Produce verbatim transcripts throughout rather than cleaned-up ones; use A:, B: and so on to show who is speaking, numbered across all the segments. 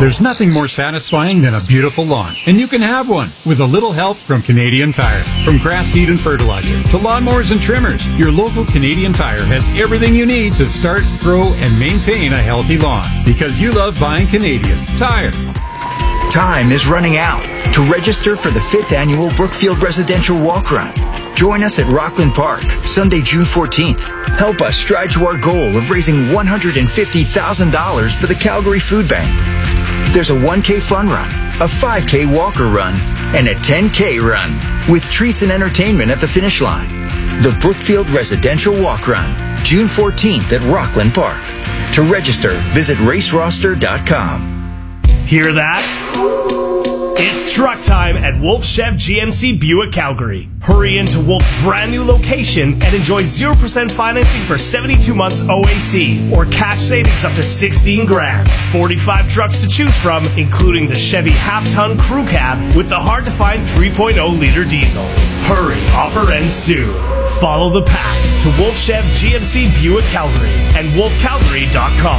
A: There's nothing more satisfying than a beautiful lawn, and you can have one with a little help from Canadian Tire. From grass seed and fertilizer to lawnmowers and trimmers, your local Canadian Tire has everything you need to start, grow, and maintain a healthy lawn. Because you love buying Canadian Tire.
B: Time is running out to register for the fifth annual Brookfield Residential Walk Run. Join us at Rockland Park, Sunday, June fourteenth. Help us stride to our goal of raising one hundred fifty thousand dollars for the Calgary Food Bank. There's a one K fun run, a five K walker run, and a ten K run, with treats and entertainment at the finish line. The Brookfield Residential Walk Run, June fourteenth at Rockland Park. To register, visit race roster dot com.
C: Hear that? It's truck time at Wolf Chev G M C Buick Calgary. Hurry into Wolf's brand new location and enjoy zero percent financing for seventy-two months O A C or cash savings up to sixteen grand. forty-five trucks to choose from, including the Chevy half-ton crew cab with the hard-to-find three point oh liter diesel. Hurry, offer ends soon. Follow the pack to Wolf Chev G M C Buick Calgary and wolf calgary dot com.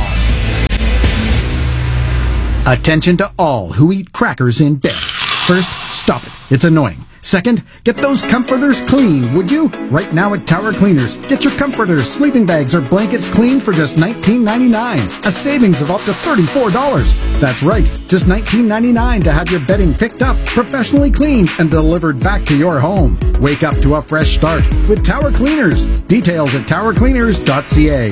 D: Attention to all who eat crackers in bed. First, stop it. It's annoying. Second, get those comforters clean, would you? Right now at Tower Cleaners, get your comforters, sleeping bags, or blankets cleaned for just nineteen ninety-nine dollars. A savings of up to thirty-four dollars. That's right, just nineteen ninety-nine dollars to have your bedding picked up, professionally cleaned, and delivered back to your home. Wake up to a fresh start with Tower Cleaners. Details at tower cleaners dot c a.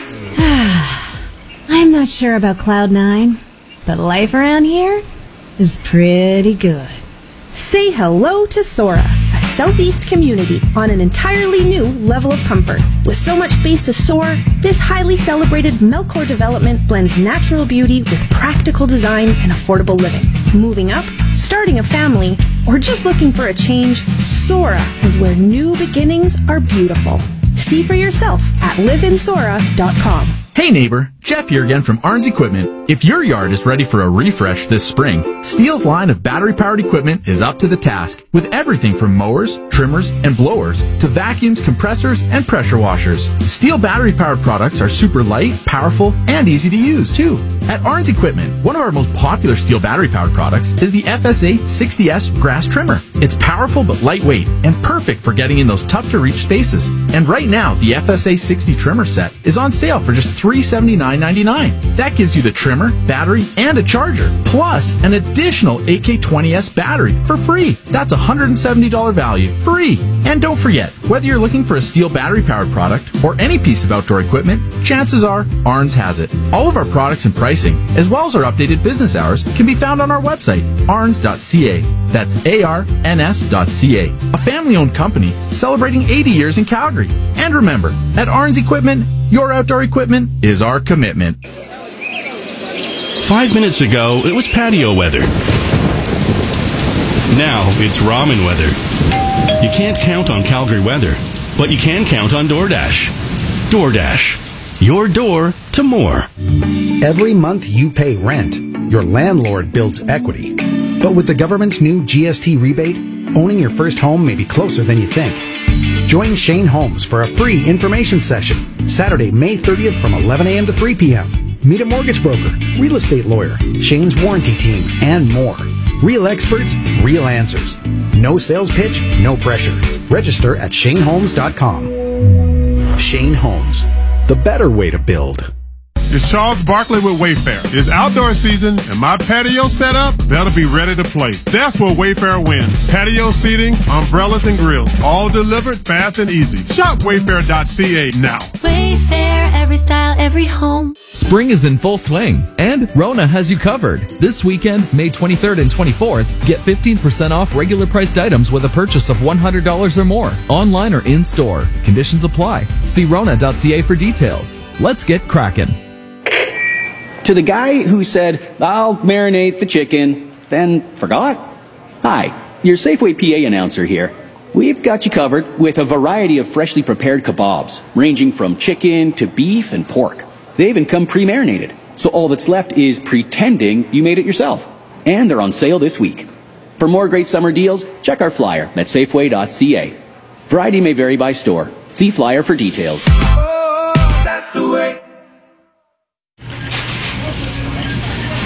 E: I'm not sure about Cloud nine, but life around here is pretty good. Say hello to Sora, a Southeast community on an entirely new level of comfort. With so much space to soar, this highly celebrated Melcor development blends natural beauty with practical design and affordable living. Moving up, starting a family, or just looking for a change, Sora is where new beginnings are beautiful. See for yourself at live in sora dot com.
F: Hey neighbor, Jeff here again from Arns Equipment. If your yard is ready for a refresh this spring, Steel's line of battery-powered equipment is up to the task with everything from mowers, trimmers, and blowers to vacuums, compressors, and pressure washers. Steel battery-powered products are super light, powerful, and easy to use too. At Arns Equipment, one of our most popular steel battery-powered products is the F S A sixty S grass trimmer. It's powerful but lightweight and perfect for getting in those tough-to-reach spaces. And right now, the F S A sixty trimmer set is on sale for just three hundred seventy-nine ninety-nine. That gives you the trimmer, battery, and a charger, plus an additional A K twenty S battery for free. That's a one hundred seventy dollars value, free. And don't forget, whether you're looking for a steel battery-powered product or any piece of outdoor equipment, chances are Arns has it. All of our products and pricing, as well as our updated business hours, can be found on our website, arns dot c a. That's A R N S dot C A. A family-owned company celebrating eighty years in Calgary. And remember, at Arns Equipment, your outdoor equipment is our commitment.
G: Five minutes ago, it was patio weather. Now it's ramen weather. You can't count on Calgary weather, but you can count on DoorDash. DoorDash, your door to more.
D: Every month you pay rent, your landlord builds equity. But with the government's new G S T rebate, owning your first home may be closer than you think. Join Shane Holmes for a free information session, Saturday, May thirtieth from eleven a.m. to three p.m. Meet a mortgage broker, real estate lawyer, Shane's warranty team, and more. Real experts, real answers. No sales pitch, no pressure. Register at shane holmes dot com. Shane Holmes, the better way to build.
H: It's Charles Barkley with Wayfair. It's outdoor season, and my patio setup better be ready to play. That's where Wayfair wins. Patio seating, umbrellas, and grills, all delivered fast and easy. Shop wayfair dot c a now.
I: Wayfair, every style, every home.
J: Spring is in full swing, and Rona has you covered. This weekend, May twenty-third and twenty-fourth, get fifteen percent off regular priced items with a purchase of one hundred dollars or more, online or in-store. Conditions apply. See rona dot c a for details. Let's get crackin'.
K: To the guy who said, I'll marinate the chicken, then forgot? Hi, your Safeway P A announcer here. We've got you covered with a variety of freshly prepared kebabs, ranging from chicken to beef and pork. They even come pre-marinated, so all that's left is pretending you made it yourself. And they're on sale this week. For more great summer deals, check our flyer at safeway dot c a. Variety may vary by store. See flyer for details.
L: Oh, that's the way.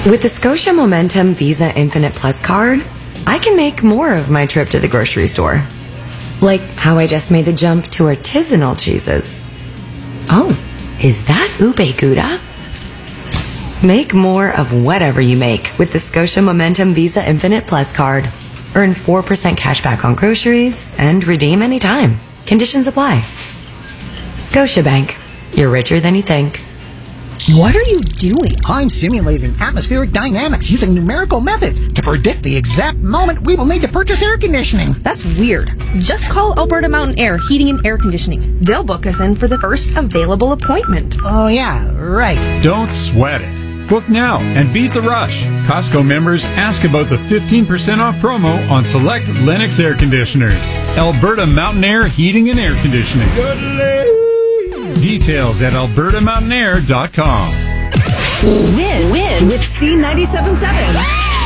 L: With the Scotia Momentum Visa Infinite Plus card, I can make more of my trip to the grocery store. Like how I just made the jump to artisanal cheeses. Oh, is that ube gouda? Make more of whatever you make with the Scotia Momentum Visa Infinite Plus card. Earn four percent cash back on groceries and redeem anytime. Conditions apply. Scotiabank. You're richer than you think.
E: What are you doing?
M: I'm simulating atmospheric dynamics using numerical methods to predict the exact moment we will need to purchase air conditioning.
E: That's weird. Just call Alberta Mountain Air Heating and Air Conditioning. They'll book us in for the first available appointment.
M: Oh, yeah, right.
A: Don't sweat it. Book now and beat the rush. Costco members ask about the fifteen percent off promo on select Lennox air conditioners. Alberta Mountain Air Heating and Air Conditioning. Details at alberta mountain air dot com.
E: Win, win with C ninety-seven point seven.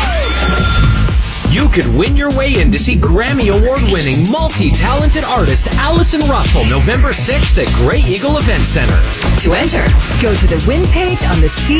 N: You could win your way in to see Grammy Award-winning, multi-talented artist Allison Russell November sixth at Grey Eagle Event Center.
E: To enter, go to the win page on the C